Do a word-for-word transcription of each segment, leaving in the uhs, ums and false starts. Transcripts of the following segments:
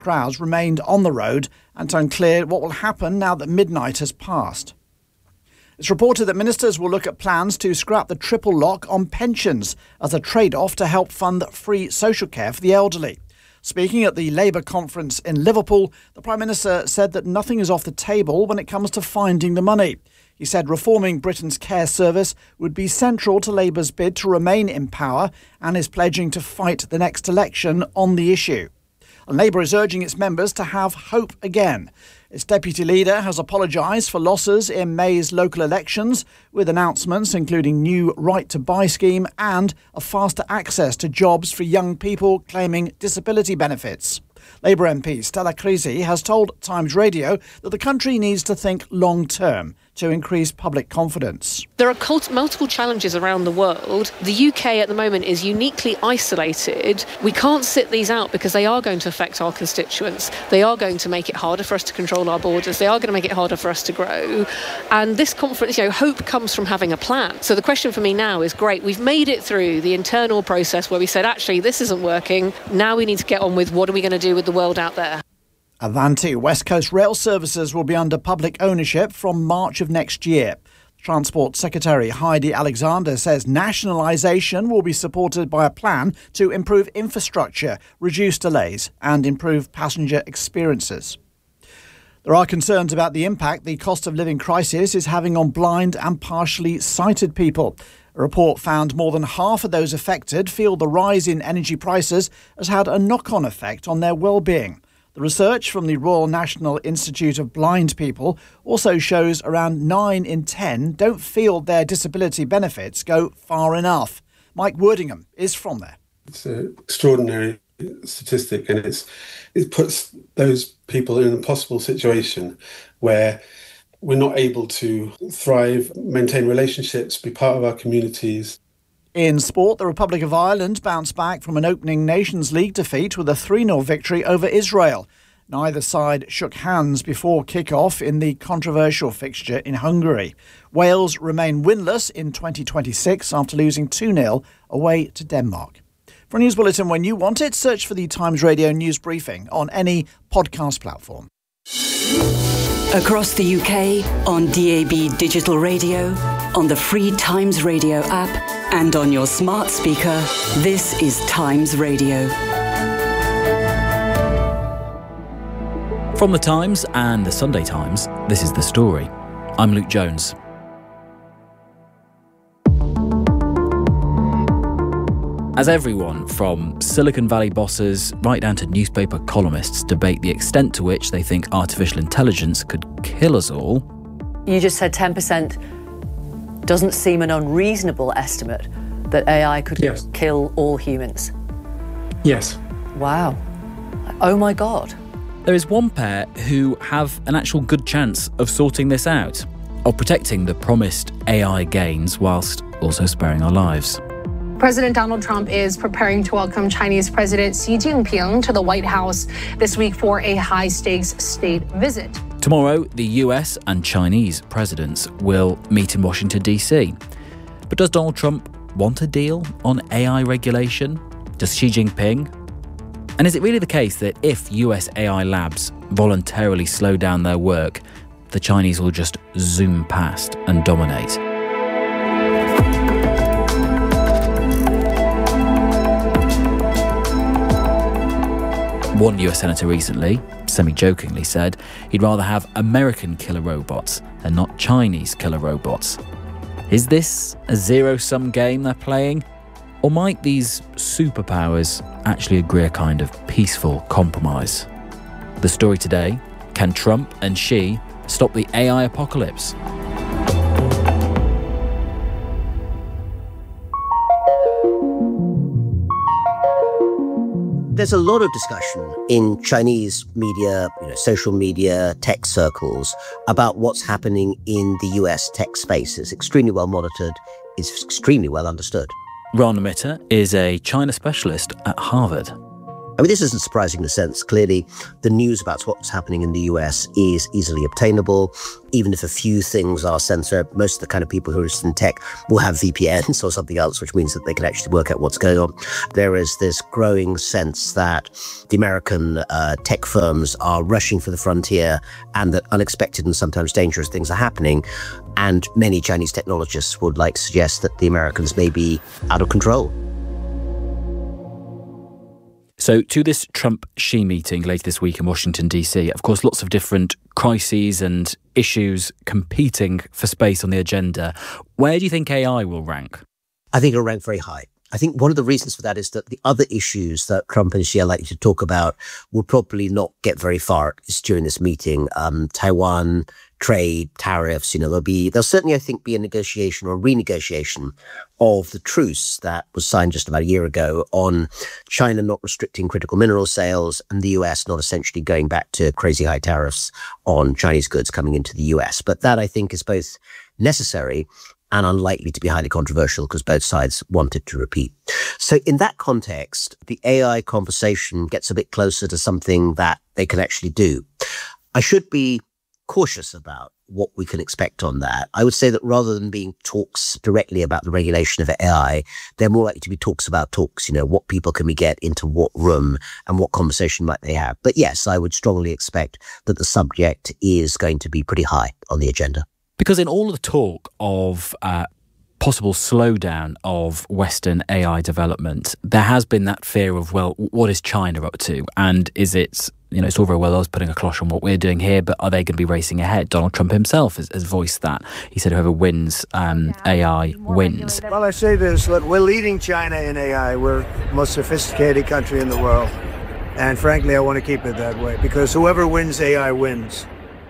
Crowds remained on the road, and it's unclear what will happen now that midnight has passed. It's reported that ministers will look at plans to scrap the triple lock on pensions as a trade-off to help fund free social care for the elderly. Speaking at the Labour conference in Liverpool, the Prime Minister said that nothing is off the table when it comes to finding the money. He said reforming Britain's care service would be central to Labour's bid to remain in power and is pledging to fight the next election on the issue. And Labour is urging its members to have hope again. Its deputy leader has apologised for losses in May's local elections, with announcements including new right-to-buy scheme and a faster access to jobs for young people claiming disability benefits. Labour M P Stella Creasy has told Times Radio that the country needs to think long-term to increase public confidence. There are cult- multiple challenges around the world. The U K at the moment is uniquely isolated. We can't sit these out because they are going to affect our constituents. They are going to make it harder for us to control our borders. They are going to make it harder for us to grow. And this conference, you know, hope comes from having a plan. So the question for me now is, great, we've made it through the internal process where we said, actually, this isn't working. Now we need to get on with what are we going to do with the world out there. Avanti West Coast rail services will be under public ownership from March of next year. Transport Secretary Heidi Alexander says nationalisation will be supported by a plan to improve infrastructure, reduce delays and improve passenger experiences. There are concerns about the impact the cost of living crisis is having on blind and partially sighted people. A report found more than half of those affected feel the rise in energy prices has had a knock-on effect on their well-being. The research from the Royal National Institute of Blind People also shows around nine in ten don't feel their disability benefits go far enough. Mike Wordingham is from there. It's an extraordinary statistic, and it's it puts those people in an impossible situation where we're not able to thrive, maintain relationships, be part of our communities. In sport, the Republic of Ireland bounced back from an opening Nations League defeat with a three nil victory over Israel. Neither side shook hands before kick-off in the controversial fixture in Hungary. Wales remain winless in twenty twenty-six after losing two nil away to Denmark. For a news bulletin when you want it, search for the Times Radio News Briefing on any podcast platform. Across the U K, on D A B digital radio, on the free Times Radio app, and on your smart speaker, this is Times Radio. From The Times and The Sunday Times, this is The Story. I'm Luke Jones. As everyone from Silicon Valley bosses right down to newspaper columnists debate the extent to which they think artificial intelligence could kill us all. You just said ten percent doesn't seem an unreasonable estimate that A I could yes. kill all humans. Yes. Wow. Oh my God. There is one pair who have an actual good chance of sorting this out, of protecting the promised A I gains whilst also sparing our lives. President Donald Trump is preparing to welcome Chinese President Xi Jinping to the White House this week for a high-stakes state visit. Tomorrow, the U S and Chinese presidents will meet in Washington, D C. But does Donald Trump want a deal on A I regulation? Does Xi Jinping? And is it really the case that if U S A I labs voluntarily slow down their work, the Chinese will just zoom past and dominate? One U S senator recently, semi-jokingly, said he'd rather have American killer robots and not Chinese killer robots. Is this a zero-sum game they're playing? Or might these superpowers actually agree a kind of peaceful compromise? The Story today: can Trump and Xi stop the A I apocalypse? There's a lot of discussion in Chinese media, you know, social media, tech circles about what's happening in the U S tech space. It's extremely well monitored. It's extremely well understood. Ron Mitter is a China specialist at Harvard. I mean, this isn't surprising in a sense. Clearly, the news about what's happening in the U S is easily obtainable. Even if a few things are censored, most of the kind of people who are interested in tech will have V P Ns or something else, which means that they can actually work out what's going on. There is this growing sense that the American uh, tech firms are rushing for the frontier and that unexpected and sometimes dangerous things are happening. And many Chinese technologists would like to suggest that the Americans may be out of control. So to this Trump-Xi meeting later this week in Washington, D C, of course, lots of different crises and issues competing for space on the agenda. Where do you think A I will rank? I think it'll rank very high. I think one of the reasons for that is that the other issues that Trump and Xi are likely to talk about will probably not get very far during this meeting. Um, Taiwan, trade, tariffs, you know, there'll be, there'll certainly, I think, be a negotiation or a renegotiation of the truce that was signed just about a year ago on China not restricting critical mineral sales and the U S not essentially going back to crazy high tariffs on Chinese goods coming into the U S. But that, I think, is both necessary and unlikely to be highly controversial because both sides want it to repeat. So in that context, the A I conversation gets a bit closer to something that they can actually do. I should be cautious about what we can expect on that. I would say that rather than being talks directly about the regulation of A I, they're more likely to be talks about talks, you know, what people can we get into what room and what conversation might they have. But yes, I would strongly expect that the subject is going to be pretty high on the agenda. Because in all of the talk of uh, possible slowdown of Western A I development, there has been that fear of, well, what is China up to? And is it, you know, it's all very well us putting a cloche on what we're doing here, but are they going to be racing ahead? Donald Trump himself has, has voiced that. He said whoever wins um, A I wins. Well, I say this, look, we're leading China in A I. We're the most sophisticated country in the world. And frankly, I want to keep it that way because whoever wins A I wins.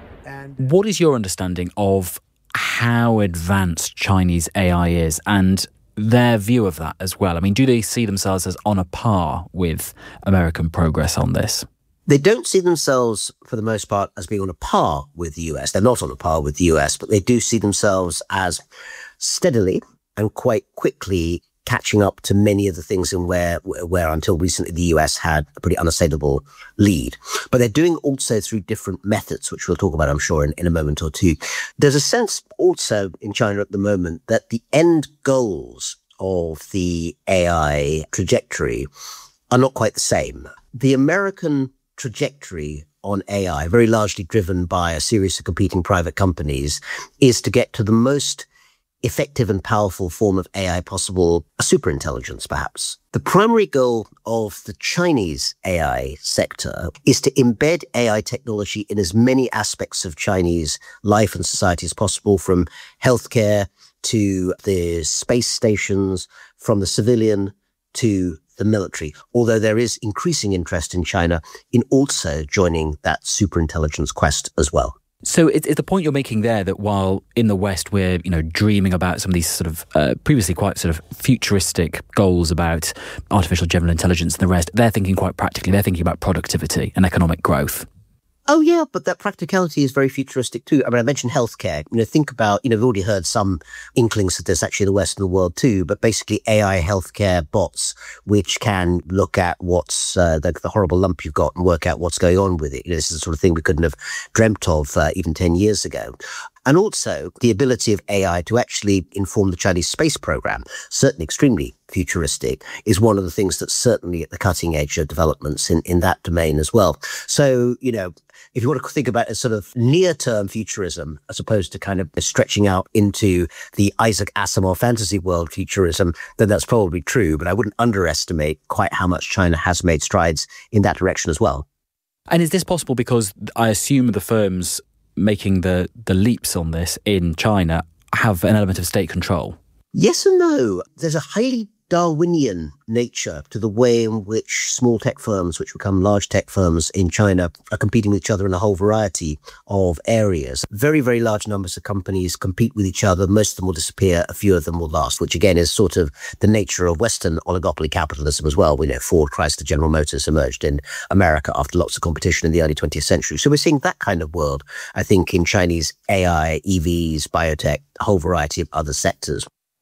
And what is your understanding of how advanced Chinese A I is and their view of that as well? I mean, do they see themselves as on a par with American progress on this? They don't see themselves, for the most part, as being on a par with the U S. They're not on a par with the U S, but they do see themselves as steadily and quite quickly catching up to many of the things in where, where until recently the U S had a pretty unassailable lead. But they're doing also through different methods, which we'll talk about, I'm sure, in, in a moment or two. There's a sense also in China at the moment that the end goals of the A I trajectory are not quite the same. The American trajectory on A I, very largely driven by a series of competing private companies, is to get to the most effective and powerful form of A I possible, a superintelligence perhaps. The primary goal of the Chinese A I sector is to embed A I technology in as many aspects of Chinese life and society as possible, from healthcare to the space stations, from the civilian to the military, although there is increasing interest in China in also joining that superintelligence quest as well. So it's, it's the point you're making there that while in the West we're, you know, dreaming about some of these sort of uh, previously quite sort of futuristic goals about artificial general intelligence and the rest, they're thinking quite practically. They're thinking about productivity and economic growth. Oh, yeah, but that practicality is very futuristic too. I mean, I mentioned healthcare. You know, think about, you know, we've already heard some inklings of this actually in the Western world too, but basically A I healthcare bots, which can look at what's uh, the, the horrible lump you've got and work out what's going on with it. You know, this is the sort of thing we couldn't have dreamt of uh, even ten years ago. And also the ability of A I to actually inform the Chinese space program, certainly extremely futuristic, is one of the things that's certainly at the cutting edge of developments in, in that domain as well. So, you know, if you want to think about a sort of near-term futurism, as opposed to kind of stretching out into the Isaac Asimov fantasy world futurism, then that's probably true. But I wouldn't underestimate quite how much China has made strides in that direction as well. And is this possible because I assume the firms making the, the leaps on this in China have an element of state control? Yes and no. There's a highly Darwinian nature to the way in which small tech firms, which become large tech firms in China, are competing with each other in a whole variety of areas. Very, very large numbers of companies compete with each other. Most of them will disappear. A few of them will last, which again is sort of the nature of Western oligopoly capitalism as well. We know Ford, Chrysler, General Motors emerged in America after lots of competition in the early twentieth century. So we're seeing that kind of world, I think, in Chinese A I, E Vs, biotech, a whole variety of other sectors.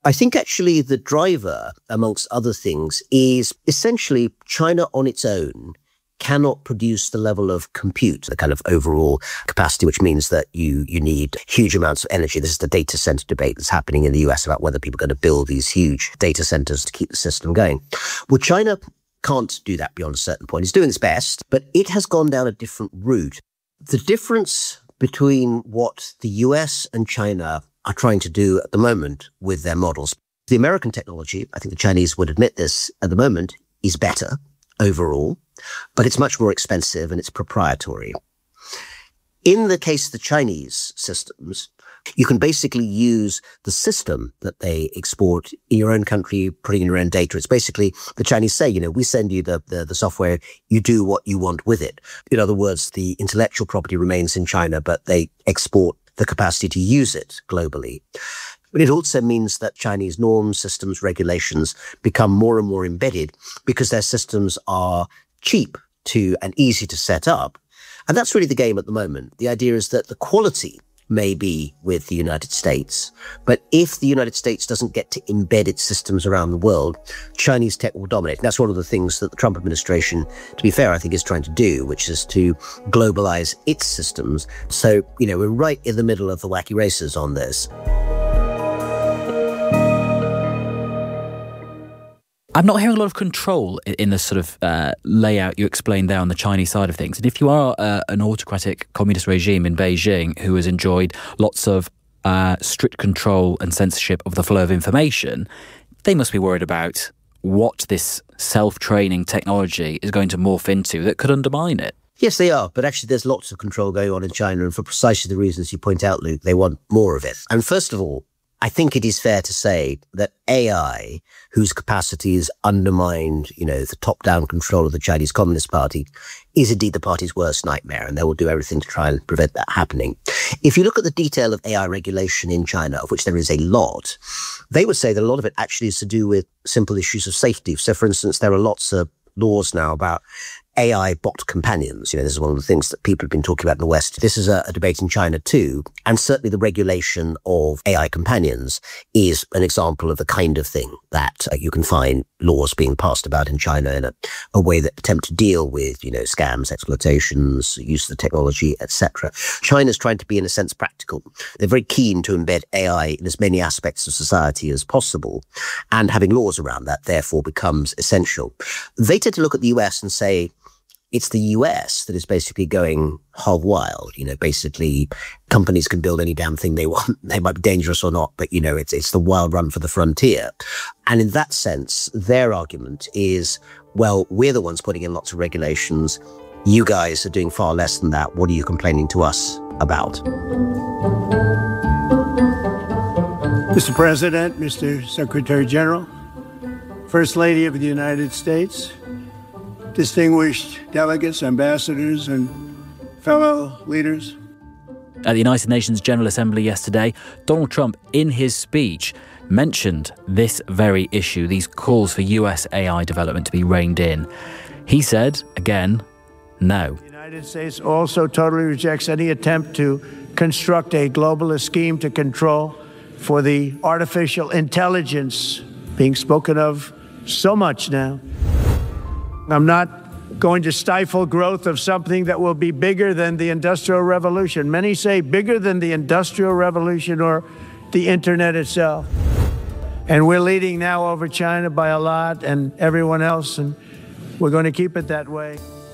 I think actually the driver, amongst other things, is essentially China on its own cannot produce the level of compute, the kind of overall capacity, which means that you you need huge amounts of energy. This is the data center debate that's happening in the U S about whether people are going to build these huge data centers to keep the system going. Well, China can't do that beyond a certain point. It's doing its best, but it has gone down a different route. The difference between what the U S and China are trying to do at the moment with their models, the American technology, I think the Chinese would admit this at the moment, is better overall, but it's much more expensive and it's proprietary. In the case of the Chinese systems, you can basically use the system that they export in your own country, putting in your own data. It's basically, the Chinese say, you know, we send you the, the, the software, you do what you want with it. In other words, the intellectual property remains in China, but they export the capacity to use it globally. But it also means that Chinese norms, systems, regulations become more and more embedded because their systems are cheap to and easy to set up. And that's really the game at the moment. The idea is that the quality may be with the United States, but if the United States doesn't get to embed its systems around the world, Chinese tech will dominate. And that's one of the things that the Trump administration, to be fair, I think is trying to do, which is to globalize its systems. So, you know, we're right in the middle of the wacky races on this. I'm not hearing a lot of control in the sort of uh, layout you explained there on the Chinese side of things. And if you are uh, an autocratic communist regime in Beijing who has enjoyed lots of uh, strict control and censorship of the flow of information, they must be worried about what this self-training technology is going to morph into that could undermine it. Yes, they are. But actually, there's lots of control going on in China. And for precisely the reasons you point out, Luke, they want more of it. And first of all, I think it is fair to say that A I, whose capacity is undermined, you know, the top-down control of the Chinese Communist Party, is indeed the party's worst nightmare, and they will do everything to try and prevent that happening. If you look at the detail of A I regulation in China, of which there is a lot, they would say that a lot of it actually is to do with simple issues of safety. So, for instance, there are lots of laws now about A I bot companions. You know, this is one of the things that people have been talking about in the West. This is a, a debate in China too. And certainly the regulation of A I companions is an example of the kind of thing that uh, you can find laws being passed about in China in a, a way that attempt to deal with, you know, scams, exploitations, use of the technology, et cetera. China's trying to be, in a sense, practical. They're very keen to embed A I in as many aspects of society as possible. And having laws around that, therefore, becomes essential. They tend to look at the U S and say, it's the U S that is basically going hog wild. You know, basically companies can build any damn thing they want. They might be dangerous or not, but, you know, it's it's the wild run for the frontier. And in that sense, their argument is, well, we're the ones putting in lots of regulations. You guys are doing far less than that. What are you complaining to us about? Mister President, Mister Secretary General, First Lady of the United States, distinguished delegates, ambassadors, and fellow leaders. At the United Nations General Assembly yesterday, Donald Trump, in his speech, mentioned this very issue, these calls for U S A I development to be reined in. He said, again, no. The United States also totally rejects any attempt to construct a globalist scheme to control for the artificial intelligence being spoken of so much now. I'm not going to stifle growth of something that will be bigger than the Industrial Revolution. Many say bigger than the Industrial Revolution or the Internet itself. And we're leading now over China by a lot and everyone else, and we're going to keep it that way.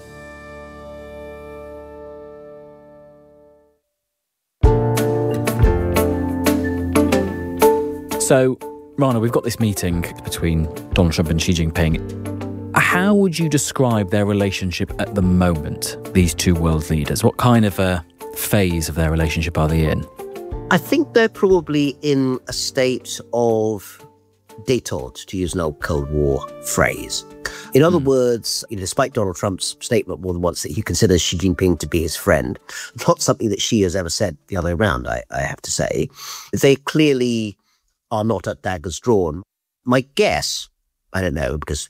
So, Rana, we've got this meeting between Donald Trump and Xi Jinping. How would you describe their relationship at the moment, these two world leaders? What kind of a phase of their relationship are they in? I think they're probably in a state of détente, to use an old Cold War phrase. In other mm. words, you know, despite Donald Trump's statement more than once that he considers Xi Jinping to be his friend, not something that Xi has ever said the other way around, I, I have to say, they clearly are not at daggers drawn. My guess, I don't know, because, you know,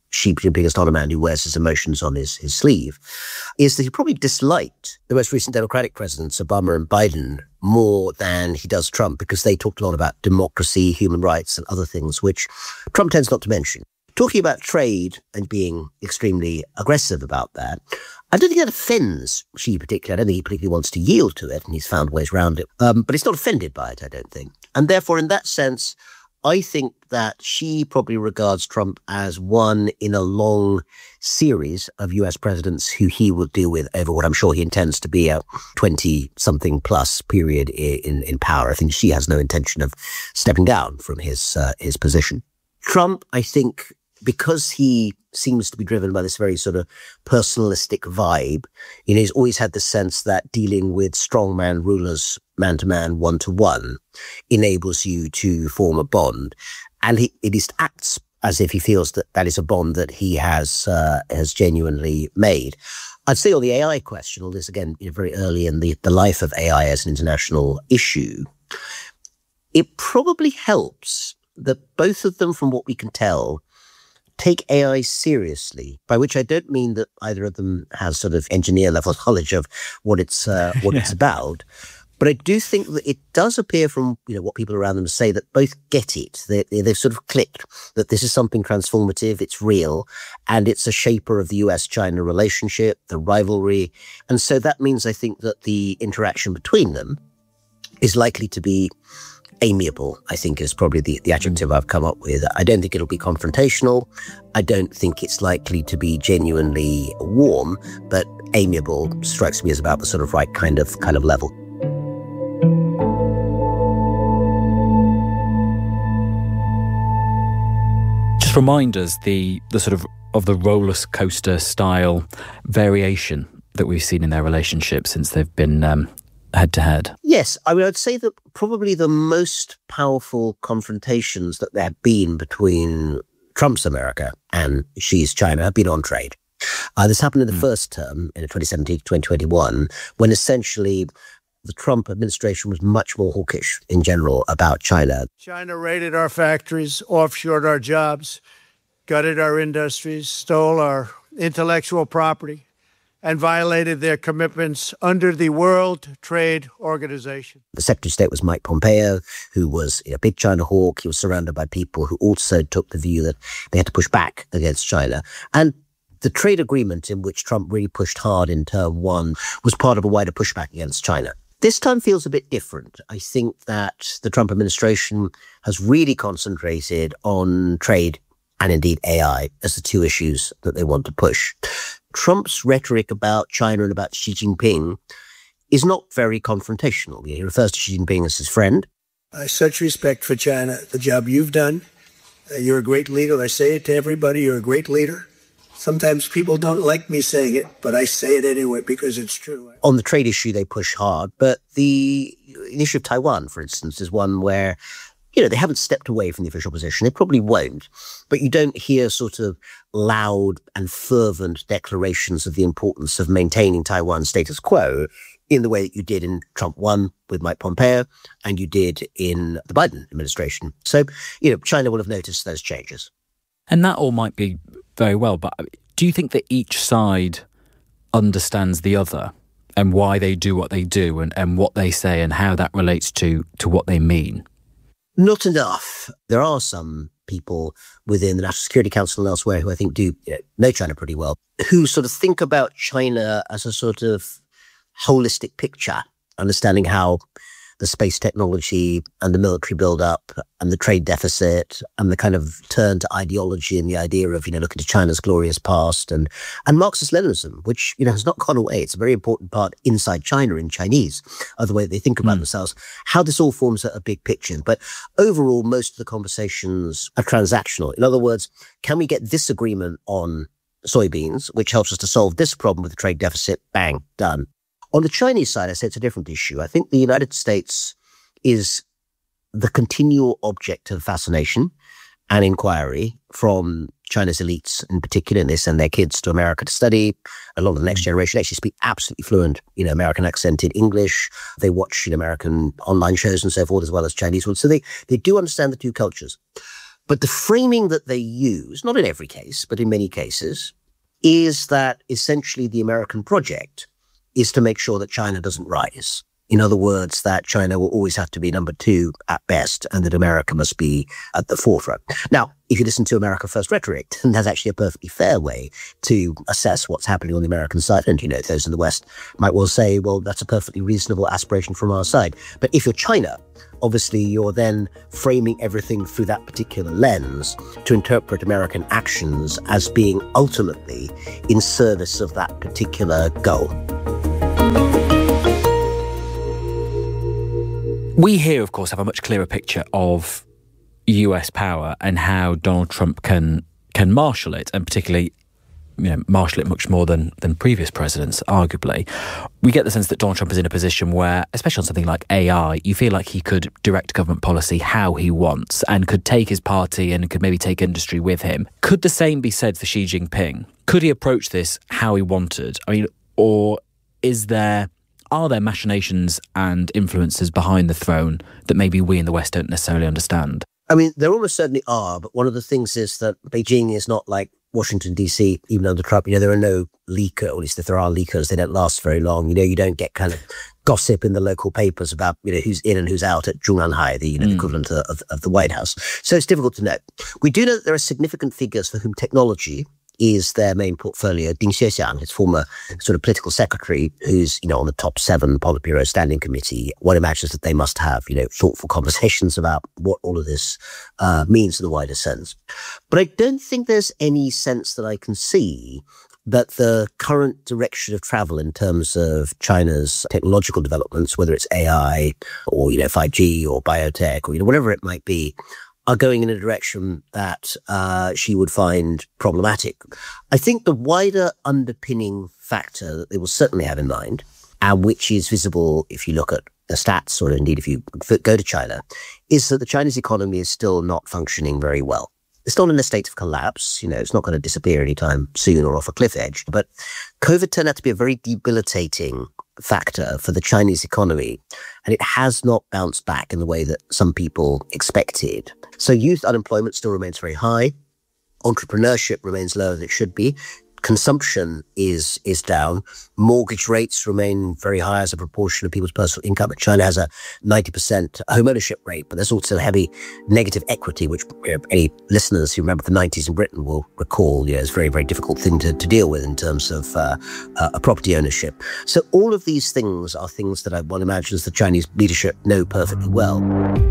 Xi Jinping is not a man who wears his emotions on his, his sleeve, is that he probably disliked the most recent Democratic presidents, Obama and Biden, more than he does Trump, because they talked a lot about democracy, human rights, and other things, which Trump tends not to mention. Talking about trade and being extremely aggressive about that, I don't think that offends Xi particularly. I don't think he particularly wants to yield to it, and he's found ways around it. Um, but he's not offended by it, I don't think. And therefore, in that sense, I think that Xi probably regards Trump as one in a long series of U S presidents who he will deal with over what I'm sure he intends to be a twenty-something plus period in, in power. I think Xi has no intention of stepping down from his uh, his position. Trump, I think, because he seems to be driven by this very sort of personalistic vibe, you know, he's always had the sense that dealing with strongman rulers, man-to-man, one-to-one, enables you to form a bond. And he at least acts as if he feels that that is a bond that he has uh, has genuinely made. I'd say on the A I question, all this, again, you know, very early in the, the life of A I as an international issue, it probably helps that both of them, from what we can tell, take A I seriously, by which I don't mean that either of them has sort of engineer level knowledge of what it's uh, what yeah. it's about. But I do think that it does appear from, you know, what people around them say that both get it. They, they've sort of clicked that this is something transformative, it's real, and it's a shaper of the U S China relationship, the rivalry. And so that means, I think, that the interaction between them is likely to be amiable, I think, is probably the, the adjective I've come up with. I don't think it'll be confrontational. I don't think it's likely to be genuinely warm, but amiable strikes me as about the sort of right kind of kind of level. Just remind us the the sort of of the roller coaster style variation that we've seen in their relationship since they've been um, head to head. Yes, I mean, I'd say that probably the most powerful confrontations that there have been between Trump's America and Xi's China have been on trade. Uh, this happened in the mm. first term in twenty seventeen to twenty twenty-one, when essentially the Trump administration was much more hawkish in general about China. China raided our factories, offshored our jobs, gutted our industries, stole our intellectual property, and violated their commitments under the World Trade Organization. The Secretary of State was Mike Pompeo, who was a big China hawk. He was surrounded by people who also took the view that they had to push back against China. And the trade agreement in which Trump really pushed hard in term one was part of a wider pushback against China. This time feels a bit different. I think that the Trump administration has really concentrated on trade and indeed A I as the two issues that they want to push. Trump's rhetoric about China and about Xi Jinping is not very confrontational. He refers to Xi Jinping as his friend. I have such respect for China, the job you've done. Uh, you're a great leader. I say it to everybody. You're a great leader. Sometimes people don't like me saying it, but I say it anyway because it's true. On the trade issue, they push hard. But the issue of Taiwan, for instance, is one where, you know, they haven't stepped away from the official position. They probably won't. But you don't hear sort of loud and fervent declarations of the importance of maintaining Taiwan's status quo in the way that you did in Trump one with Mike Pompeo and you did in the Biden administration. So, you know, China will have noticed those changes. And that all might be very well, but do you think that each side understands the other and why they do what they do and, and what they say and how that relates to, to what they mean? Not enough. There are some people within the National Security Council and elsewhere who I think do you know, know China pretty well, who sort of think about China as a sort of holistic picture, understanding how the space technology and the military build-up and the trade deficit and the kind of turn to ideology and the idea of, you know, looking to China's glorious past and, and Marxist-Leninism, which, you know, has not gone away. It's a very important part inside China in Chinese, of the way they think about mm. themselves, how this all forms a, a big picture. But overall, most of the conversations are transactional. In other words, can we get this agreement on soybeans, which helps us to solve this problem with the trade deficit? Bang, done. On the Chinese side, I say it's a different issue. I think the United States is the continual object of fascination and inquiry from China's elites in particular, and they send their kids to America to study. A lot of the next generation actually speak absolutely fluent, you know, American accented English. They watch, you know, American online shows and so forth, as well as Chinese ones. So they, they do understand the two cultures. But the framing that they use, not in every case, but in many cases, is that essentially the American project is to make sure that China doesn't rise. In other words, that China will always have to be number two at best, and that America must be at the forefront. Now, if you listen to America First rhetoric, then that's actually a perfectly fair way to assess what's happening on the American side. And, you know, those in the West might well say, well, that's a perfectly reasonable aspiration from our side. But if you're China, obviously you're then framing everything through that particular lens to interpret American actions as being ultimately in service of that particular goal. We here, of course, have a much clearer picture of U S power and how Donald Trump can can marshal it, and particularly, you know, marshal it much more than than previous presidents, arguably. We get the sense that Donald Trump is in a position where, especially on something like A I, you feel like he could direct government policy how he wants and could take his party and could maybe take industry with him. Could the same be said for Xi Jinping? Could he approach this how he wanted? I mean, or is there... Are there machinations and influences behind the throne that maybe we in the West don't necessarily understand? I mean, there almost certainly are, but one of the things is that Beijing is not like Washington, D C, even under Trump. You know, there are no leakers, or at least if there are leakers, they don't last very long. You know, you don't get kind of gossip in the local papers about, you know, who's in and who's out at Zhongnanhai, the, you know, mm. the equivalent of, of the White House. So it's difficult to know. We do know that there are significant figures for whom technology is their main portfolio. Ding Xuexiang, his former sort of political secretary, who's, you know, on the top seven Politburo Standing Committee, one imagines that they must have, you know, thoughtful conversations about what all of this uh, means in the wider sense. But I don't think there's any sense that I can see that the current direction of travel in terms of China's technological developments, whether it's A I or, you know, five G or biotech or, you know, whatever it might be, are going in a direction that uh, she would find problematic. I think the wider underpinning factor that they will certainly have in mind, and which is visible if you look at the stats, or indeed if you go to China, is that the Chinese economy is still not functioning very well. It's not in a state of collapse. You know, it's not going to disappear anytime soon or off a cliff edge. But COVID turned out to be a very debilitating factor for the Chinese economy, and it has not bounced back in the way that some people expected. So youth unemployment still remains very high. Entrepreneurship remains lower than it should be. Consumption is is down. Mortgage rates remain very high as a proportion of people's personal income. China has a ninety percent home ownership rate, but there's also heavy negative equity, which, you know, any listeners who remember the nineties in Britain will recall, you know, is a very, very difficult thing to, to deal with in terms of uh, uh, property ownership. So all of these things are things that I one imagines the Chinese leadership know perfectly well.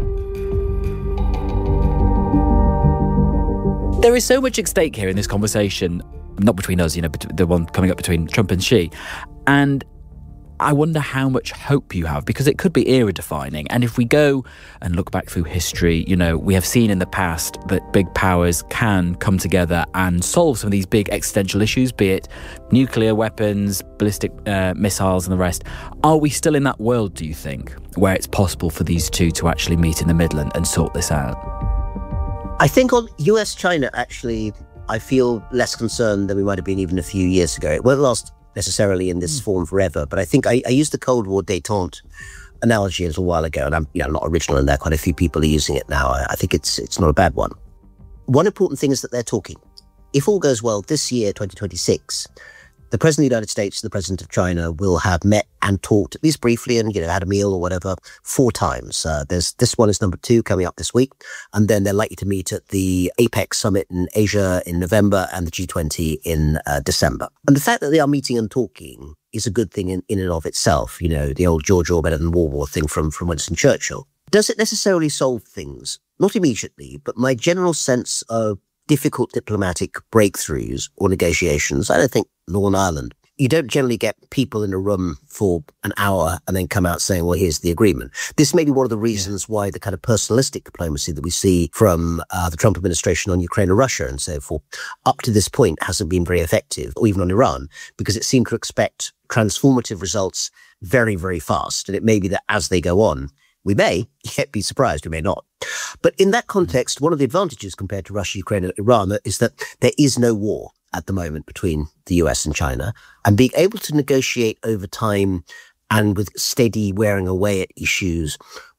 There is so much at stake here in this conversation, not between us, you know, the one coming up between Trump and Xi. And I wonder how much hope you have, because it could be era-defining. And if we go and look back through history, you know, we have seen in the past that big powers can come together and solve some of these big existential issues, be it nuclear weapons, ballistic uh, missiles and the rest. Are we still in that world, do you think, where it's possible for these two to actually meet in the middle and, and sort this out? I think on U S China, actually, I feel less concerned than we might have been even a few years ago. It won't last necessarily in this mm. form forever, but I think I, I used the Cold War détente analogy a little while ago, and I'm, you know, not original in there. Quite a few people are using it now. I, I think it's it's not a bad one. One important thing is that they're talking. If all goes well this year, twenty twenty-six, the President of the United States and the President of China will have met and talked, at least briefly, and, you know, had a meal or whatever, four times. Uh, there's this one is number two coming up this week, and then they're likely to meet at the APEC summit in Asia in November and the G twenty in uh, December. And the fact that they are meeting and talking is a good thing in, in and of itself. You know, the old George Orwell and War War thing from, from Winston Churchill. Does it necessarily solve things? Not immediately, but my general sense of difficult diplomatic breakthroughs or negotiations, I don't think Northern Ireland, you don't generally get people in a room for an hour and then come out saying, well, here's the agreement. This may be one of the reasons yeah. why the kind of personalistic diplomacy that we see from uh, the Trump administration on Ukraine and Russia and so forth, up to this point hasn't been very effective, or even on Iran, because it seemed to expect transformative results very, very fast. And it may be that as they go on, we may yet be surprised, we may not. But in that context, one of the advantages compared to Russia, Ukraine, and Iran is that there is no war at the moment between the U S and China, and being able to negotiate over time and with steady wearing away at issues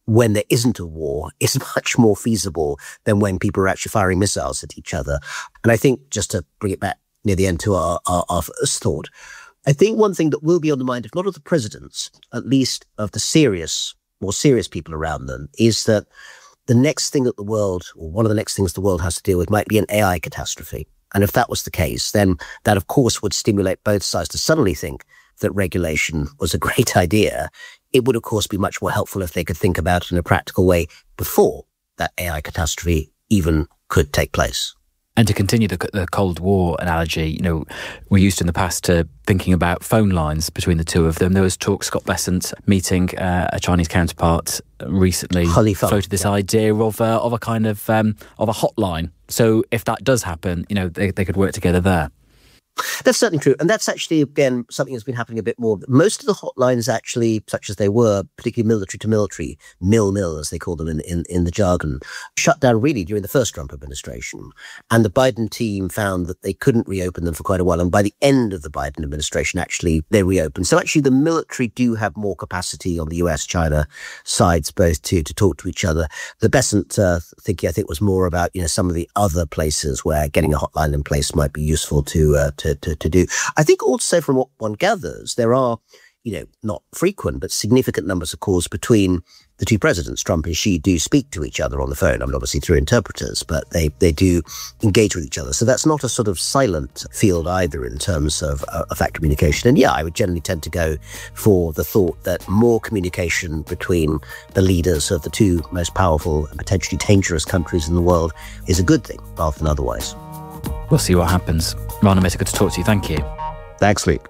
when there isn't a war is much more feasible than when people are actually firing missiles at each other. And I think, just to bring it back near the end to our, our, our first thought, I think one thing that will be on the mind, if not of the presidents, at least of the serious, more serious people around them, is that the next thing that the world, or one of the next things the world has to deal with, might be an A I catastrophe. And if that was the case, then that, of course, would stimulate both sides to suddenly think that regulation was a great idea. It would, of course, be much more helpful if they could think about it in a practical way before that A I catastrophe even could take place. And to continue the, the Cold War analogy, you know, we're used in the past to thinking about phone lines between the two of them. There was talk, Scott Bessent meeting uh, a Chinese counterpart recently, floated this yeah. idea of a, of a kind of um, of a hotline. So if that does happen, you know, they, they could work together there. That's certainly true. And that's actually, again, something that's been happening a bit more. Most of the hotlines actually, such as they were, particularly military to military, mil-mil, as they call them in, in, in the jargon, shut down really during the first Trump administration. And the Biden team found that they couldn't reopen them for quite a while. And by the end of the Biden administration, actually, they reopened. So actually, the military do have more capacity on the U S China sides, both to, to talk to each other. The Bessent uh, thinking, I think, was more about, you know, some of the other places where getting a hotline in place might be useful to uh, to To, to do. I think also from what one gathers, there are, you know, not frequent, but significant numbers of calls between the two presidents. Trump and Xi do speak to each other on the phone, I mean, obviously through interpreters, but they, they do engage with each other. So that's not a sort of silent field either in terms of, uh, of that communication. And yeah, I would generally tend to go for the thought that more communication between the leaders of the two most powerful and potentially dangerous countries in the world is a good thing rather than otherwise. We'll see what happens. Rana Mitter, good to talk to you. Thank you. Thanks, Luke.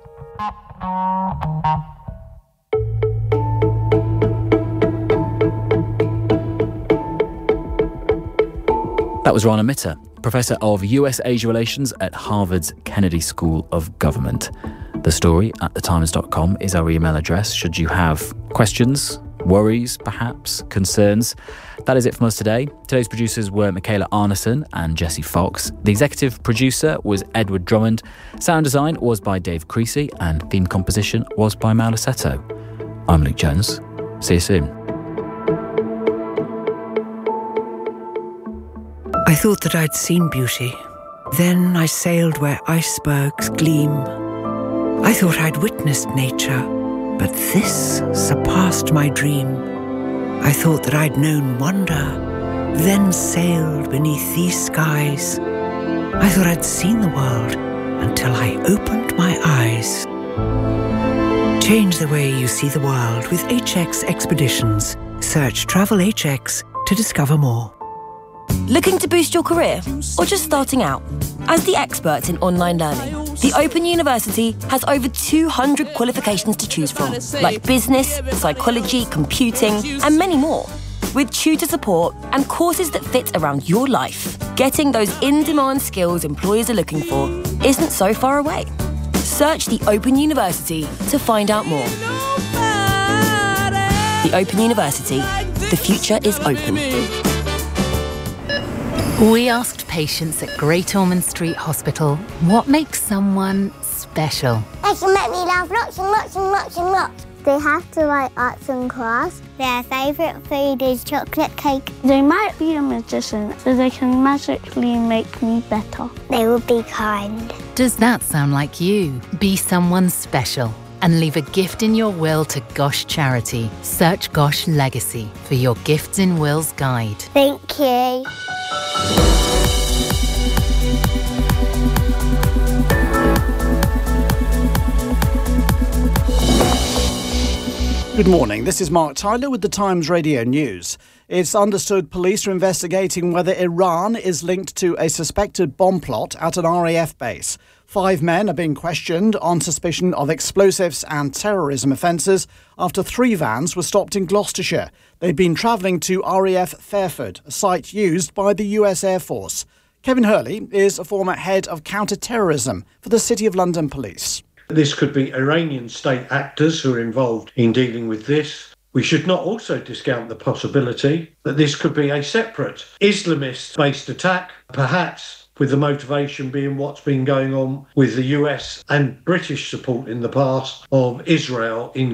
That was Rana Mitter, Professor of U S Asia Relations at Harvard's Kennedy School of Government. The story at the times dot com is our email address. Should you have questions, worries, perhaps, concerns? That is it from us today. Today's producers were Michaela Arneson and Jesse Fox. The executive producer was Edward Drummond. Sound design was by Dave Creasy and theme composition was by Mauro Seto. I'm Luke Jones. See you soon. I thought that I'd seen beauty. Then I sailed where icebergs gleam. I thought I'd witnessed nature, but this surpassed my dream. I thought that I'd known wonder, then sailed beneath these skies. I thought I'd seen the world until I opened my eyes. Change the way you see the world with H X Expeditions. Search Travel H X to discover more. Looking to boost your career or just starting out? As the experts in online learning, the Open University has over two hundred qualifications to choose from, like business, psychology, computing, and many more. With tutor support and courses that fit around your life, getting those in-demand skills employers are looking for isn't so far away. Search the Open University to find out more. The Open University. The future is open. We asked patients at Great Ormond Street Hospital what makes someone special. They can make me laugh lots and lots and lots and lots. They have to write arts and crafts. Their favourite food is chocolate cake. They might be a magician, so they can magically make me better. They will be kind. Does that sound like you? Be someone special and leave a gift in your will to Gosh Charity. Search Gosh Legacy for your Gifts in Wills guide. Thank you. Good morning, this is Mark Tyler with the Times Radio News. It's understood police are investigating whether Iran is linked to a suspected bomb plot at an R A F base. Five men are being questioned on suspicion of explosives and terrorism offences after three vans were stopped in Gloucestershire. They'd been travelling to R A F Fairford, a site used by the U S Air Force. Kevin Hurley is a former head of counter-terrorism for the City of London Police. This could be Iranian state actors who are involved in dealing with this. We should not also discount the possibility that this could be a separate Islamist-based attack, perhaps with the motivation being what's been going on with the U S and British support in the past of Israel in Gaza.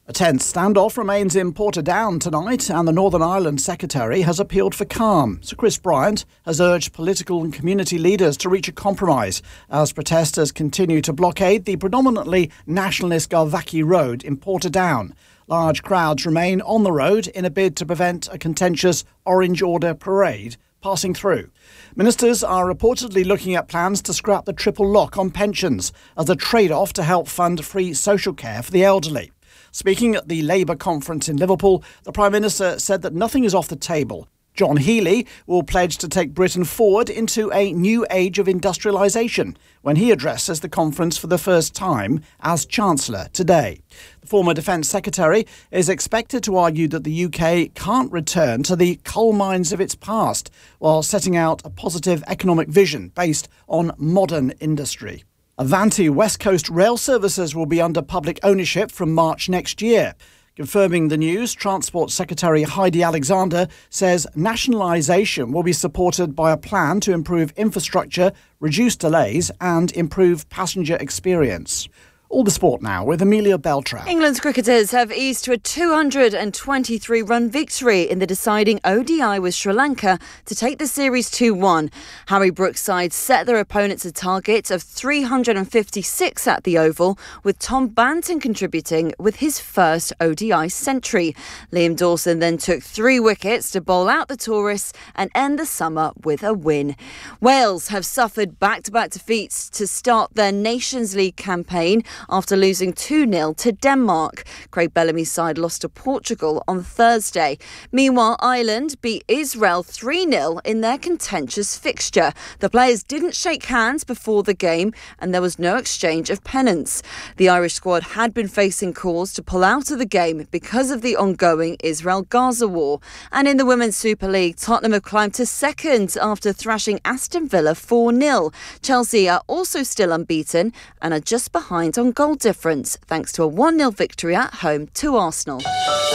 A tense standoff remains in Portadown tonight, and the Northern Ireland Secretary has appealed for calm. Sir Chris Bryant has urged political and community leaders to reach a compromise as protesters continue to blockade the predominantly nationalist Galvackie Road in Portadown. Large crowds remain on the road in a bid to prevent a contentious Orange Order parade passing through. Ministers are reportedly looking at plans to scrap the triple lock on pensions as a trade-off to help fund free social care for the elderly. Speaking at the Labour conference in Liverpool, the Prime Minister said that nothing is off the table. John Healey will pledge to take Britain forward into a new age of industrialisation when he addresses the conference for the first time as Chancellor today. The former Defence Secretary is expected to argue that the U K can't return to the coal mines of its past while setting out a positive economic vision based on modern industry. Avanti West Coast rail services will be under public ownership from March next year. Confirming the news, Transport Secretary Heidi Alexander says nationalisation will be supported by a plan to improve infrastructure, reduce delays and improve passenger experience. All the sport now with Amelia Beltran. England's cricketers have eased to a two hundred twenty-three run victory in the deciding O D I with Sri Lanka to take the series two one. Harry Brooks' side set their opponents a target of three hundred fifty-six at the Oval, with Tom Banton contributing with his first O D I century. Liam Dawson then took three wickets to bowl out the tourists and end the summer with a win. Wales have suffered back-to-back defeats to start their Nations League campaign after losing two nil to Denmark. Craig Bellamy's side lost to Portugal on Thursday. Meanwhile, Ireland beat Israel three nil in their contentious fixture. The players didn't shake hands before the game and there was no exchange of pennants. The Irish squad had been facing calls to pull out of the game because of the ongoing Israel-Gaza war. And in the Women's Super League, Tottenham have climbed to second after thrashing Aston Villa four nil. Chelsea are also still unbeaten and are just behind on goal difference thanks to a one nil victory at home to Arsenal.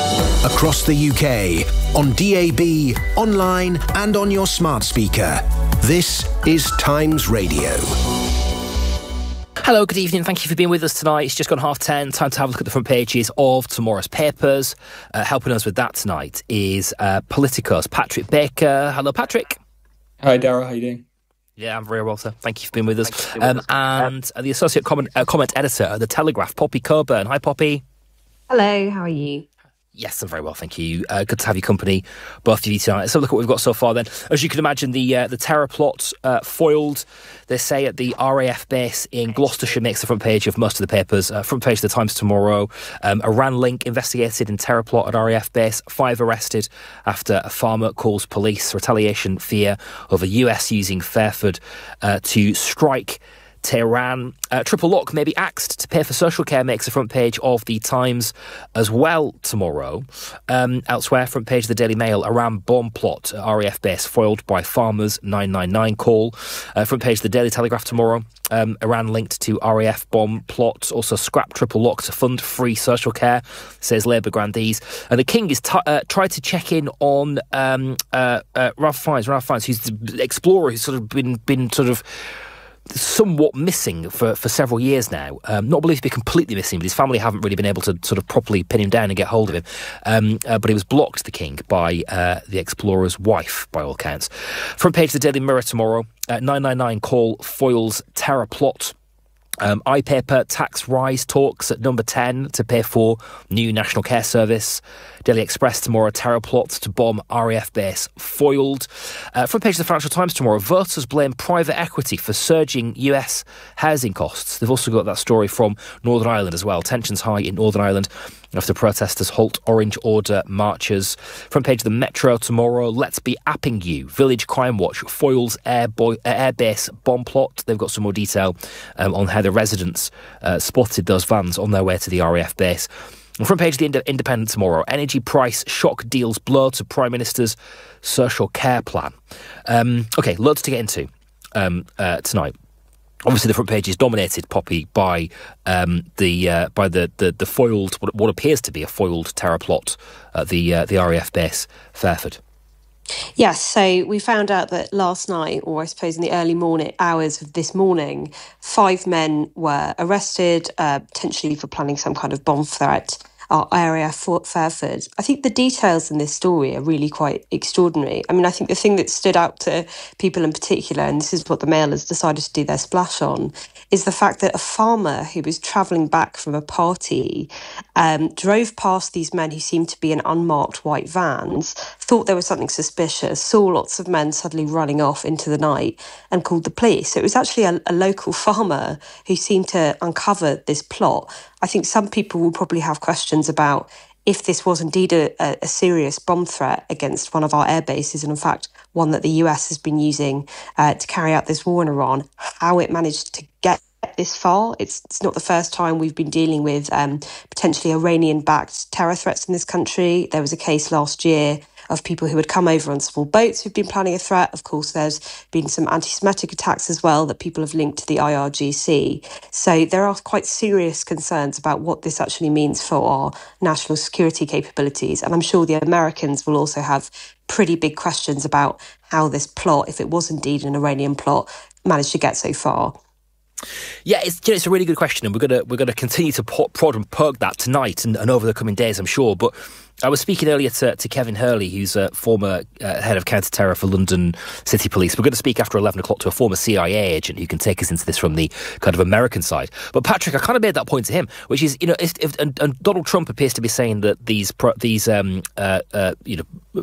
Across the U K, on D A B, online and on your smart speaker. This is Times Radio. Hello, good evening. Thank you for being with us tonight. It's just gone half ten. Time to have a look at the front pages of tomorrow's papers. Uh, helping us with that tonight is uh, Politico's Patrick Baker. Hello, Patrick. Hi, Dara. How are you doing? Yeah, I'm very well, sir. Thank you for being with us. Um, and uh, the associate comment, uh, comment editor at The Telegraph, Poppy Coburn. Hi, Poppy. Hello, how are you? Yes, I'm very well, thank you. Uh, good to have you company, both of you tonight. Let's have a look at what we've got so far then. As you can imagine, the uh, the terror plot uh, foiled, they say, at the R A F base in Gloucestershire makes the front page of most of the papers. Uh, front page of the Times tomorrow. Um, Iran link investigated in terror plot at R A F base. Five arrested after a farmer calls police. Retaliation fear over U S using Fairford uh, to strike Tehran. Uh, Triple Lock may be axed to pay for social care makes the front page of the Times as well tomorrow. Um, elsewhere, front page of the Daily Mail, Iran bomb plot at R A F base foiled by farmers nine nine nine call. Uh, front page of the Daily Telegraph tomorrow, um, Iran linked to R A F bomb plot. Also scrap Triple Lock to fund free social care, says Labour grandees. And the King is t- uh, tried to check in on um, uh, uh, Ralph Fiennes, Ralph Fiennes, who's the explorer who's sort of been been sort of somewhat missing for, for several years now. Um, not believed to be completely missing, but his family haven't really been able to sort of properly pin him down and get hold of him. Um, uh, but he was blocked, the King, by uh, the explorer's wife, by all accounts. Front page of the Daily Mirror tomorrow, uh, nine nine nine call foils terror plot. Um, iPaper tax rise talks at number ten to pay for new National Care Service. Daily Express tomorrow, terror plot to bomb R A F base foiled. Uh, front page of the Financial Times tomorrow, voters blame private equity for surging U S housing costs. They've also got that story from Northern Ireland as well. Tensions high in Northern Ireland after protesters halt Orange Order marches. Front page of the Metro tomorrow, let's be apping you. Village Crime Watch foils air, boy, uh, air base bomb plot. They've got some more detail um, on how the residents uh, spotted those vans on their way to the R A F base. And front page of the Ind- Independent tomorrow, energy price shock deals blow to Prime Minister's social care plan. Um, OK, loads to get into um, uh, tonight. Obviously, the front page is dominated, Poppy, by um, the uh, by the, the the foiled, what, what appears to be a foiled terror plot at the uh, the R A F base, Fairford. Yes, so we found out that last night, or I suppose in the early morning hours of this morning, five men were arrested, uh, potentially for planning some kind of bomb threat our area, Fort Fairford. I think the details in this story are really quite extraordinary. I mean, I think the thing that stood out to people in particular, and this is what the Mail has decided to do their splash on, is the fact that a farmer who was travelling back from a party um, drove past these men who seemed to be in unmarked white vans, thought there was something suspicious, saw lots of men suddenly running off into the night and called the police. So it was actually a, a local farmer who seemed to uncover this plot. I think some people will probably have questions about if this was indeed a, a serious bomb threat against one of our air bases, and in fact, one that the U S has been using uh, to carry out this war in Iran, how it managed to get this far. It's, it's not the first time we've been dealing with um, potentially Iranian-backed terror threats in this country. There was a case last year of people who had come over on small boats who've been planning a threat. Of course, there's been some anti-Semitic attacks as well that people have linked to the I R G C. So there are quite serious concerns about what this actually means for our national security capabilities. And I'm sure the Americans will also have pretty big questions about how this plot, if it was indeed an Iranian plot, managed to get so far. Yeah, it's, you know, it's a really good question, and we're gonna we're gonna continue to prod and poke that tonight and, and over the coming days, I'm sure. But I was speaking earlier to, to Kevin Hurley, who's a former uh, head of counter-terror for London City Police. We're going to speak after eleven o'clock to a former C I A agent who can take us into this from the kind of American side. But Patrick, I kind of made that point to him, which is, you know, if, if and, and Donald Trump appears to be saying that these pro, these um, uh, uh, you know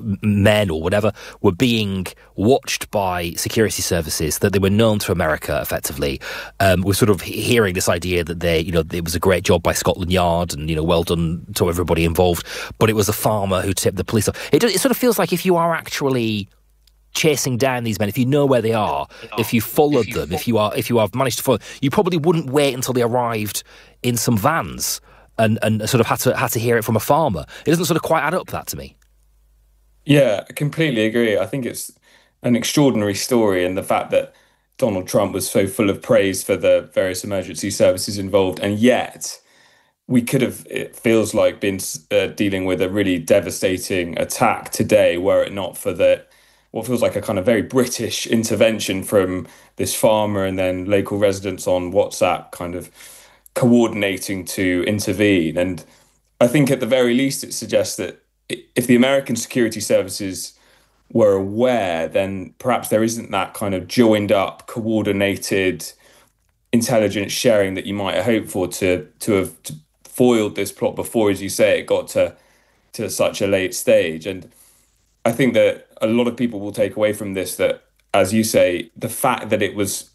men or whatever were being watched by security services, that they were known to America effectively. Um, we're sort of hearing this idea that they, you know, it was a great job by Scotland Yard and, you know, well done to everybody involved, but it was a farmer who tipped the police off. It, it sort of feels like if you are actually chasing down these men, if you know where they are, if you followed them, if you are, if you have managed to follow, you probably wouldn't wait until they arrived in some vans and, and sort of had to had to hear it from a farmer. It doesn't sort of quite add up, that to me. Yeah, I completely agree. I think it's an extraordinary story, and the fact that Donald Trump was so full of praise for the various emergency services involved, and yet we could have, it feels like, been uh, dealing with a really devastating attack today, were it not for the what feels like a kind of very British intervention from this farmer and then local residents on WhatsApp kind of coordinating to intervene. And I think at the very least it suggests that if the American security services were aware, then perhaps there isn't that kind of joined up, coordinated intelligence sharing that you might have hoped for to to have to foiled this plot before, as you say, it got to to such a late stage. And I think that a lot of people will take away from this that, as you say, the fact that it was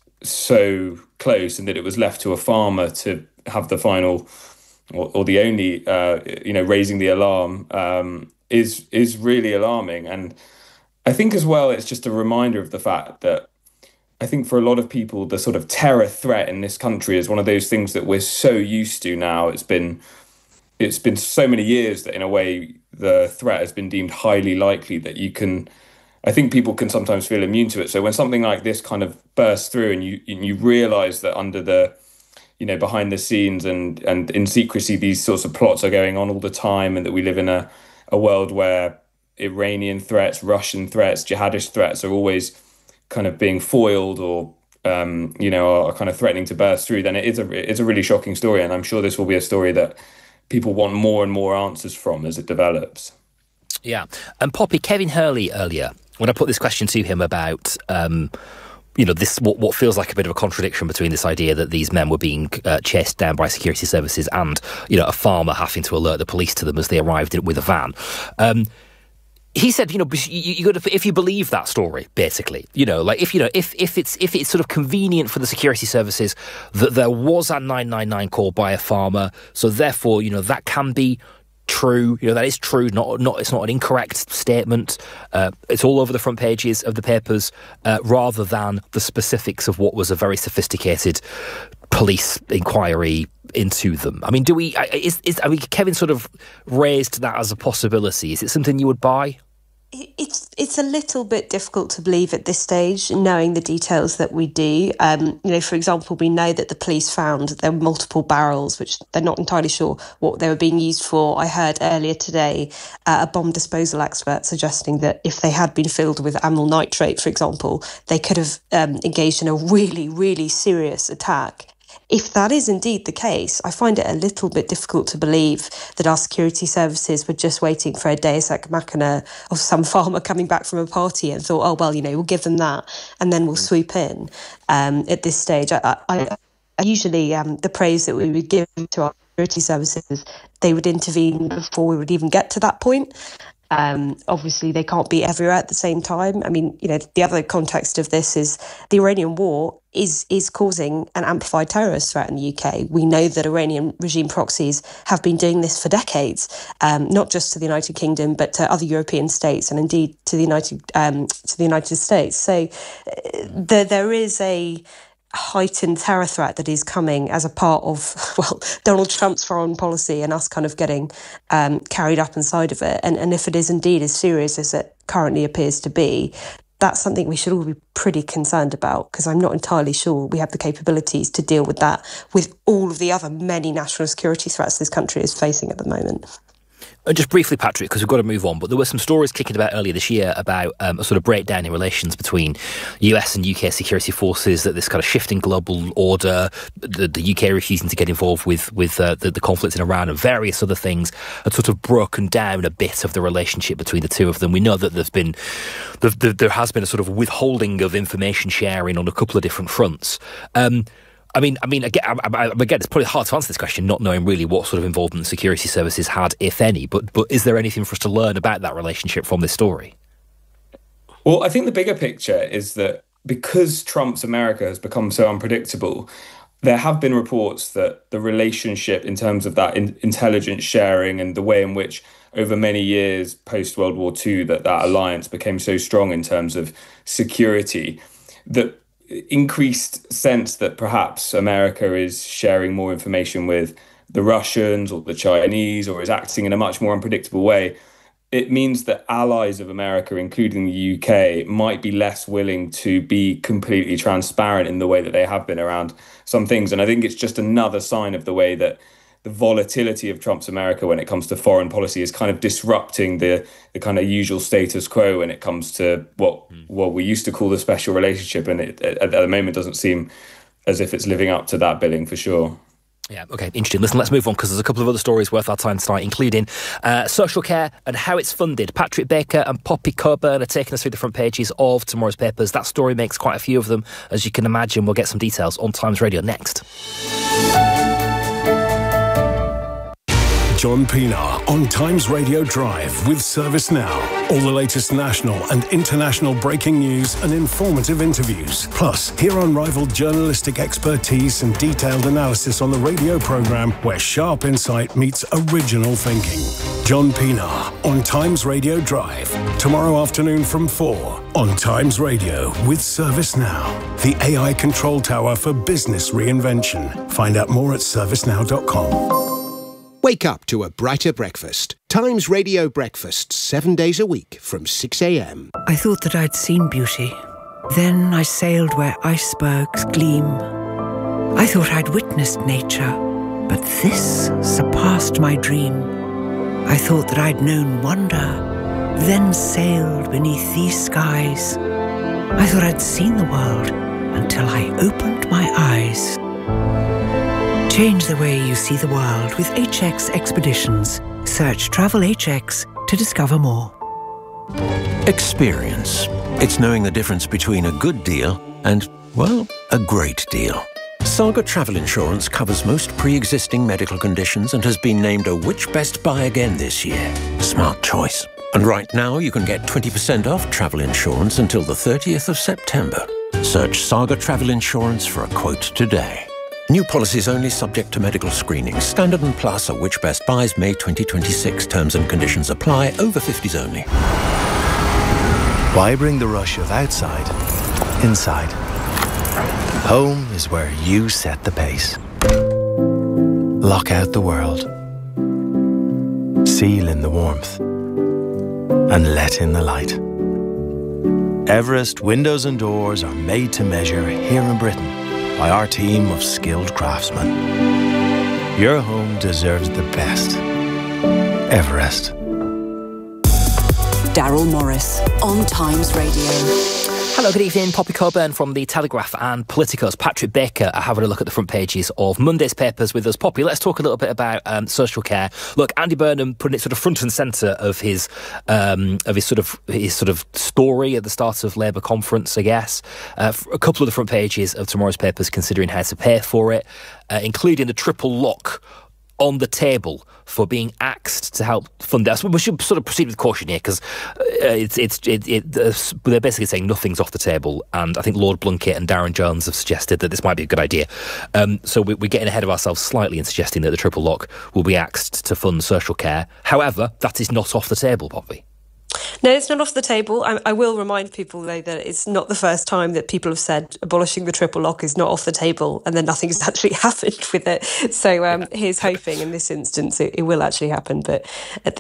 so close and that it was left to a farmer to have the final or, or the only, uh, you know, raising the alarm um, is is really alarming. And I think as well, it's just a reminder of the fact that I think for a lot of people, the sort of terror threat in this country is one of those things that we're so used to now. It's been it's been so many years that in a way the threat has been deemed highly likely that you can, I think people can sometimes feel immune to it. So when something like this kind of bursts through and you and you realise that under the, you know, behind the scenes and, and in secrecy, these sorts of plots are going on all the time, and that we live in a, a world where Iranian threats, Russian threats, jihadist threats are always kind of being foiled or, um, you know, are kind of threatening to burst through, then it is a, it's a really shocking story. And I'm sure this will be a story that people want more and more answers from as it develops. Yeah. And Poppy, Kevin Hurley earlier, when I put this question to him about, um, you know, this what, what feels like a bit of a contradiction between this idea that these men were being uh, chased down by security services and, you know, a farmer having to alert the police to them as they arrived with a van. Um, He said, you know, you, you got to, if you believe that story, basically, you know, like if you know, if if it's if it's sort of convenient for the security services that there was a nine nine nine call by a farmer, so therefore, you know, that can be true. You know, that is true. Not not it's not an incorrect statement. Uh, it's all over the front pages of the papers, uh, rather than the specifics of what was a very sophisticated police inquiry into them. I mean, do we? Is is? I mean, Kevin sort of raised that as a possibility. Is it something you would buy? It's it's a little bit difficult to believe at this stage, knowing the details that we do. Um, you know, for example, we know that the police found there were multiple barrels, which they're not entirely sure what they were being used for. I heard earlier today uh, a bomb disposal expert suggesting that if they had been filled with amyl nitrate, for example, they could have um, engaged in a really, really serious attack. if that is indeed the case, I find it a little bit difficult to believe that our security services were just waiting for a deus ex machina of some farmer coming back from a party and thought, oh, well, you know, we'll give them that and then we'll swoop in. Um, at this stage, I, I, I usually um, the praise that we would give to our security services, they would intervene before we would even get to that point. Um, obviously, they can't be everywhere at the same time. I mean, you know, the other context of this is the Iranian war is is causing an amplified terrorist threat in the U K. We know that Iranian regime proxies have been doing this for decades, um, not just to the United Kingdom, but to other European states and indeed to the United um, to the United States. So uh, there there is a heightened terror threat that is coming as a part of, well, Donald Trump's foreign policy and us kind of getting um, carried up inside of it. And, and if it is indeed as serious as it currently appears to be, that's something we should all be pretty concerned about, because I'm not entirely sure we have the capabilities to deal with that with all of the other many national security threats this country is facing at the moment. And just briefly, Patrick, because we've got to move on, but there were some stories kicking about earlier this year about um, a sort of breakdown in relations between U S and U K security forces, that this kind of shifting global order, the, the U K refusing to get involved with, with uh, the, the conflict in Iran and various other things had sort of broken down a bit of the relationship between the two of them. We know that there's been, there, there has been a sort of withholding of information sharing on a couple of different fronts. Um, I mean, I mean, again, again, it's probably hard to answer this question, not knowing really what sort of involvement the security services had, if any. But but is there anything for us to learn about that relationship from this story? Well, I think the bigger picture is that because Trump's America has become so unpredictable, there have been reports that the relationship in terms of that in- intelligence sharing and the way in which over many years post-World War Two that that alliance became so strong in terms of security, that increased sense that perhaps America is sharing more information with the Russians or the Chinese, or is acting in a much more unpredictable way. It means that allies of America, including the U K, might be less willing to be completely transparent in the way that they have been around some things. And I think it's just another sign of the way that the volatility of Trump's America when it comes to foreign policy is kind of disrupting the the kind of usual status quo when it comes to what mm. what we used to call the special relationship, and it at, at the moment doesn't seem as if it's living up to that billing for sure. Yeah, okay, interesting. Listen, let's move on, because there's a couple of other stories worth our time tonight, including uh, social care and how it's funded. Patrick Baker and Poppy Coburn are taking us through the front pages of tomorrow's papers. That story makes quite a few of them, as you can imagine. We'll get some details on Times Radio next. John Pienaar on Times Radio Drive with ServiceNow. All the latest national and international breaking news and informative interviews. Plus, hear unrivaled journalistic expertise and detailed analysis on the radio programme where sharp insight meets original thinking. John Pienaar on Times Radio Drive. Tomorrow afternoon from four on Times Radio with ServiceNow, the A I control tower for business reinvention. Find out more at servicenow dot com. Wake up to a brighter breakfast. Times Radio Breakfast, seven days a week from six a.m. I thought that I'd seen beauty. Then I sailed where icebergs gleam. I thought I'd witnessed nature, but this surpassed my dream. I thought that I'd known wonder, then sailed beneath these skies. I thought I'd seen the world until I opened my eyes. Change the way you see the world with H X Expeditions. Search Travel H X to discover more. Experience. It's knowing the difference between a good deal and, well, a great deal. Saga Travel Insurance covers most pre-existing medical conditions and has been named a Which Best Buy again this year. Smart choice. And right now you can get twenty percent off travel insurance until the thirtieth of September. Search Saga Travel Insurance for a quote today. New policies only, subject to medical screening. Standard and Plus are Which Best Buys May twenty twenty-six. Terms and conditions apply. Over fifties only. Why bring the rush of outside inside? Home is where you set the pace. Lock out the world. Seal in the warmth. And let in the light. Everest windows and doors are made to measure here in Britain by our team of skilled craftsmen. Your home deserves the best. Everest. Daryl Morris on Times Radio. Hello, good evening. Poppy Coburn from The Telegraph and Politico's Patrick Baker are having a look at the front pages of Monday's papers with us. Poppy, let's talk a little bit about um, social care. Look, Andy Burnham putting it sort of front and centre of his um, of his sort of his sort of story at the start of Labour conference, I guess. Uh, a couple of the front pages of tomorrow's papers considering how to pay for it, uh, including the triple lock on the table for being axed to help fund it. We should sort of proceed with caution here because uh, it's it's it, it, uh, they're basically saying nothing's off the table, and I think Lord Blunkett and Darren Jones have suggested that this might be a good idea. Um, so we, we're getting ahead of ourselves slightly in suggesting that the triple lock will be axed to fund social care. However, that is not off the table, Poppy. No, it's not off the table. I, I will remind people, though, that it's not the first time that people have said abolishing the triple lock is not off the table and then nothing has actually happened with it. So um, here's hoping in this instance it, it will actually happen. But at